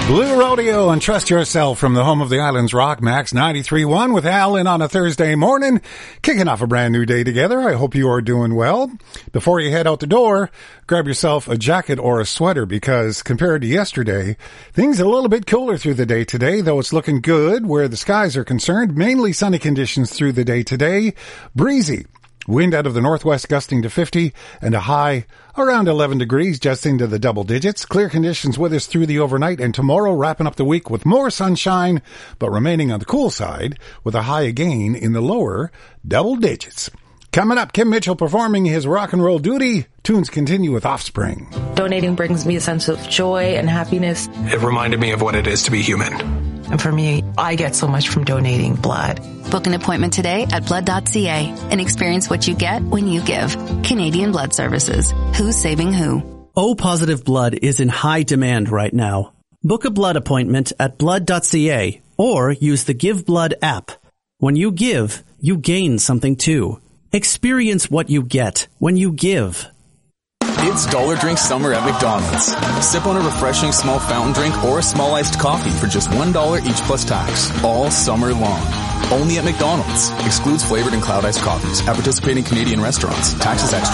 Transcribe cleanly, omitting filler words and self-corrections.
Blue Rodeo and Trust Yourself from the home of the island's rock, Max 93.1 with Alan on a Thursday morning, kicking off a brand new day together. I hope you are doing well. Before you head out the door, grab yourself a jacket or a sweater because compared to yesterday, things are a little bit cooler through the day today, though it's looking good where the skies are concerned. Mainly sunny conditions through the day today. Breezy. Wind out of the northwest gusting to 50 and a high around 11 degrees, just into the double digits. Clear conditions with us through the overnight and tomorrow wrapping up the week with more sunshine, but remaining on the cool side with a high again in the lower double digits. Coming up, Kim Mitchell performing his rock and roll duty. Tunes continue with Offspring. Donating brings me a sense of joy and happiness. It reminded me of what it is to be human. And for me, I get so much from donating blood. Book an appointment today at blood.ca and experience what you get when you give. Canadian Blood Services. Who's saving who? O-positive blood is in high demand right now. Book a blood appointment at blood.ca or use the Give Blood app. When you give, you gain something too. Experience what you get when you give. It's Dollar Drink Summer at McDonald's. Sip on a refreshing small fountain drink or a small iced coffee for just $1 each plus tax, all summer long. Only at McDonald's. Excludes flavored and cloud iced coffees at participating Canadian restaurants. Taxes extra.